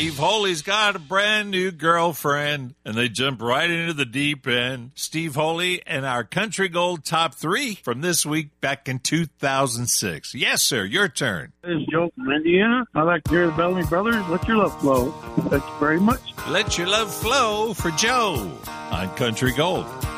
Steve Holy's got a brand new girlfriend, and they jump right into the deep end. Steve Holy and our Country Gold Top 3 from this week back in 2006. Yes, sir, your turn. This is Joe from Indiana. I like to hear the Bellamy Brothers. Let your love flow. Thank you very much. Let your love flow for Joe on Country Gold.